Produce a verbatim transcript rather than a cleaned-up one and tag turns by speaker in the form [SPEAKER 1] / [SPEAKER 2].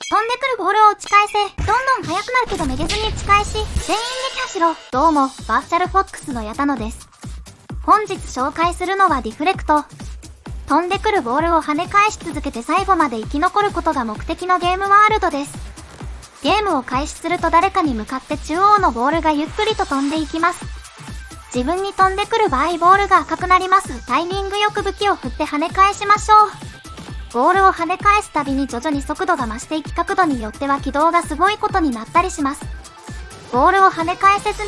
[SPEAKER 1] 飛んでくるボールを打ち返せ。どんどん速くなるけどめげずに打ち返し、全員撃破しろ。どうも、バーチャルフォックスの矢田野です。本日紹介するのはディフレクト。飛んでくるボールを跳ね返し続けて最後まで生き残ることが目的のゲームワールドです。ゲームを開始すると誰かに向かって中央のボールがゆっくりと飛んでいきます。自分に飛んでくる場合ボールが赤くなります。タイミングよく武器を振って跳ね返しましょう。ボールを跳ね返すたびに徐々に速度が増していき、角度によっては軌道がすごいことになったりします。ボールを跳ね返せずに